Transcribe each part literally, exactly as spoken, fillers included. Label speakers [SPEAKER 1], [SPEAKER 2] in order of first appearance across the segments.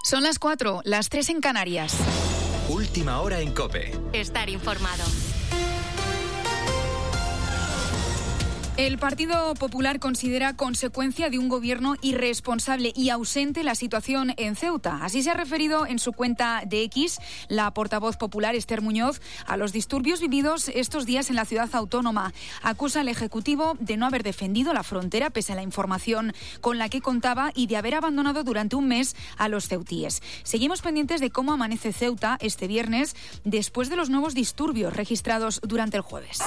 [SPEAKER 1] Son las cuatro, las tres en Canarias.
[SPEAKER 2] Última hora en COPE.
[SPEAKER 3] Estar informado.
[SPEAKER 1] El Partido Popular considera consecuencia de un gobierno irresponsable y ausente la situación en Ceuta. Así se ha referido en su cuenta de X la portavoz popular Esther Muñoz a los disturbios vividos estos días en la ciudad autónoma. Acusa al Ejecutivo de no haber defendido la frontera pese a la información con la que contaba y de haber abandonado durante un mes a los ceutíes. Seguimos pendientes de cómo amanece Ceuta este viernes después de los nuevos disturbios registrados durante el jueves.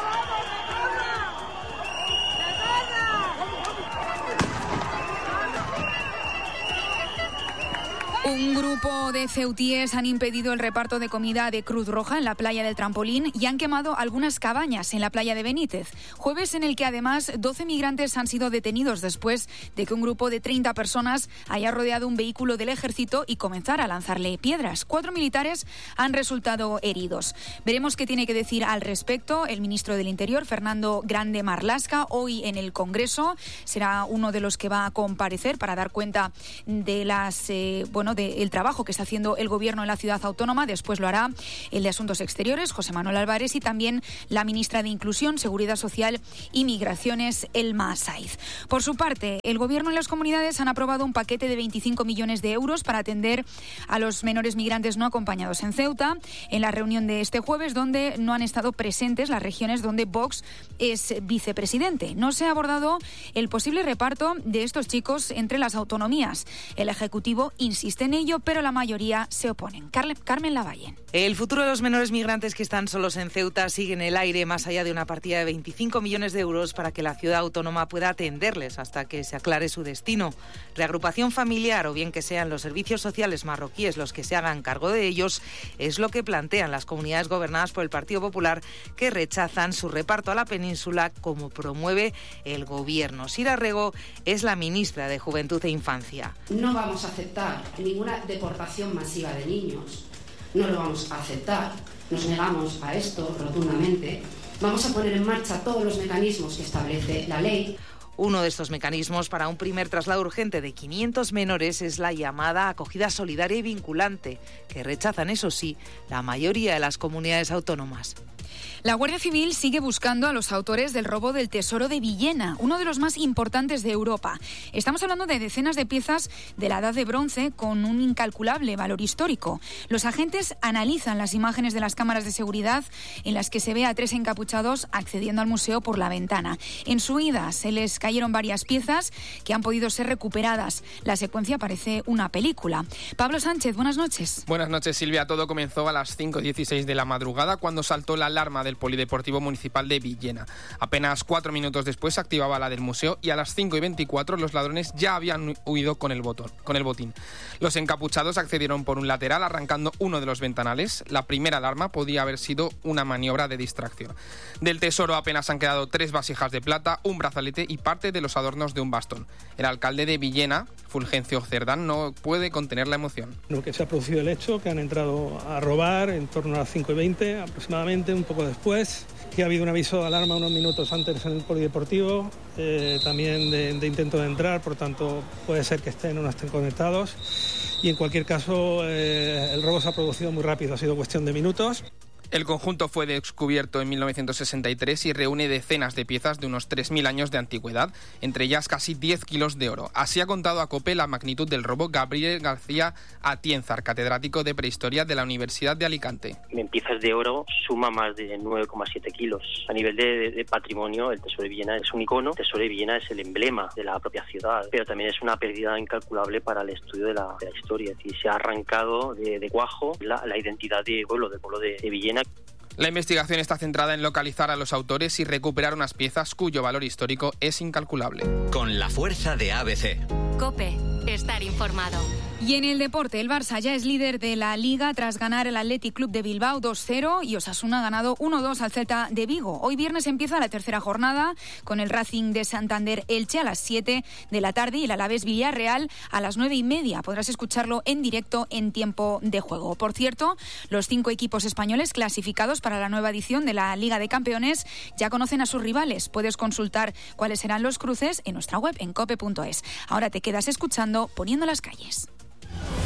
[SPEAKER 1] Un grupo de ceutíes han impedido el reparto de comida de Cruz Roja en la playa del Trampolín y han quemado algunas cabañas en la playa de Benítez. Jueves en el que además doce migrantes han sido detenidos después de que un grupo de treinta personas haya rodeado un vehículo del ejército y comenzara a lanzarle piedras. Cuatro militares han resultado heridos. Veremos qué tiene que decir al respecto el ministro del Interior, Fernando Grande Marlaska, hoy en el Congreso. Será uno de los que va a comparecer para dar cuenta de las, eh, bueno, del trabajo que está haciendo el Gobierno en la ciudad autónoma. Después lo hará el de Asuntos Exteriores, José Manuel Álvarez, y también la ministra de Inclusión, Seguridad Social y Migraciones, Elma Saiz. Por su parte, el Gobierno y las comunidades han aprobado un paquete de veinticinco millones de euros para atender a los menores migrantes no acompañados en Ceuta, en la reunión de este jueves, donde no han estado presentes las regiones donde Vox es vicepresidente. No se ha abordado el posible reparto de estos chicos entre las autonomías. El Ejecutivo insiste en ello, pero la mayoría se oponen. Carmen Lavalle.
[SPEAKER 4] El futuro de los menores migrantes que están solos en Ceuta sigue en el aire, más allá de una partida de veinticinco millones de euros para que la ciudad autónoma pueda atenderles hasta que se aclare su destino. Reagrupación familiar o bien que sean los servicios sociales marroquíes los que se hagan cargo de ellos es lo que plantean las comunidades gobernadas por el Partido Popular, que rechazan su reparto a la península como promueve el Gobierno. Sira Rego es la ministra de Juventud e Infancia.
[SPEAKER 5] No vamos a aceptar ninguna deportación masiva de niños. No lo vamos a aceptar. Nos negamos a esto rotundamente. Vamos a poner en marcha todos los mecanismos que establece la ley.
[SPEAKER 4] Uno de estos mecanismos para un primer traslado urgente de quinientos menores es la llamada acogida solidaria y vinculante, que rechazan, eso sí, la mayoría de las comunidades autónomas.
[SPEAKER 1] La Guardia Civil sigue buscando a los autores del robo del Tesoro de Villena, uno de los más importantes de Europa. Estamos hablando de decenas de piezas de la Edad de Bronce con un incalculable valor histórico. Los agentes analizan las imágenes de las cámaras de seguridad en las que se ve a tres encapuchados accediendo al museo por la ventana. En su ida se les cayeron varias piezas que han podido ser recuperadas. La secuencia parece una película. Pablo Sánchez, buenas noches.
[SPEAKER 6] Buenas noches, Silvia. Todo comenzó a las cinco y dieciséis de la madrugada cuando saltó la alarma del Polideportivo Municipal de Villena. Apenas cuatro minutos después se activaba la del museo y a las cinco y veinticuatro los ladrones ya habían huido con el, botón, con el botín. Los encapuchados accedieron por un lateral arrancando uno de los ventanales. La primera alarma podía haber sido una maniobra de distracción. Del tesoro apenas han quedado tres vasijas de plata, un brazalete y parte de los adornos de un bastón. El alcalde de Villena, Fulgencio Cerdán, no puede contener la emoción.
[SPEAKER 7] Lo que se ha producido el hecho, que han entrado a robar en torno a las cinco y veinte aproximadamente, un poco después, que ha habido un aviso de alarma unos minutos antes en el polideportivo, eh, también de, de intento de entrar, por tanto puede ser que estén o no estén conectados, y en cualquier caso eh, el robo se ha producido muy rápido, ha sido cuestión de minutos.
[SPEAKER 6] El conjunto fue descubierto en mil novecientos sesenta y tres y reúne decenas de piezas de unos tres mil años de antigüedad, entre ellas casi diez kilos de oro. Así ha contado a COPE la magnitud del robo Gabriel García Atienzar, catedrático de Prehistoria de la Universidad de Alicante.
[SPEAKER 8] En piezas de oro suma más de nueve coma siete kilos. A nivel de, de, de patrimonio, el Tesoro de Villena es un icono. El Tesoro de Villena es el emblema de la propia ciudad, pero también es una pérdida incalculable para el estudio de la, de la historia. Es decir, se ha arrancado de, de cuajo la, la identidad de pueblo, del pueblo de, de Villena.
[SPEAKER 6] La investigación está centrada en localizar a los autores y recuperar unas piezas cuyo valor histórico es incalculable.
[SPEAKER 2] Con la fuerza de A B C.
[SPEAKER 3] COPE. Estar informado.
[SPEAKER 1] Y en el deporte, el Barça ya es líder de la Liga tras ganar el Athletic Club de Bilbao dos cero y Osasuna ha ganado uno dos al Celta de Vigo. Hoy viernes empieza la tercera jornada con el Racing de Santander Elche a las siete de la tarde y el Alavés Villarreal a las nueve y media. Podrás escucharlo en directo en tiempo de juego. Por cierto, los cinco equipos españoles clasificados para la nueva edición de la Liga de Campeones ya conocen a sus rivales. Puedes consultar cuáles serán los cruces en nuestra web en cope punto es. Ahora te quedas escuchando Poniendo las calles.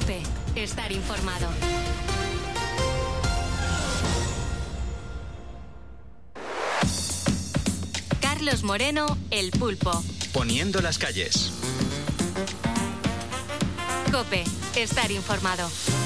[SPEAKER 3] COPE. Estar informado. Carlos Moreno, El Pulpo.
[SPEAKER 2] Poniendo las calles.
[SPEAKER 3] COPE. Estar informado.